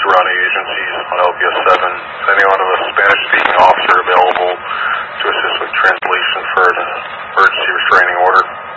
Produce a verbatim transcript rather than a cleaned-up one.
surrounding agencies on L P S seven. Is anyone of a Spanish-speaking officer available to assist with translation for an emergency restraining order?